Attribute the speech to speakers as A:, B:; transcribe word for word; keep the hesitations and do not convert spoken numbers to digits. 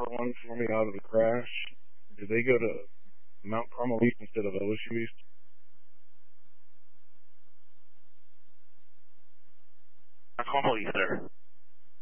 A: number one for me out of the crash? Did they go to Mount Carmel East instead of L S U East?
B: Mount Carmel East, sir.